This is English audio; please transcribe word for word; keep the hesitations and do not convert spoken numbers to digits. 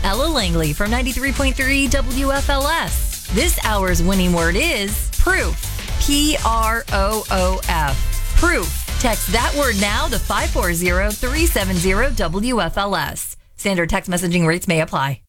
Ella Langley from ninety-three point three W F L S. This hour's winning word is proof. P R O O F. Proof. Text that word now to five four zero, three seven zero W F L S. Standard text messaging rates may apply.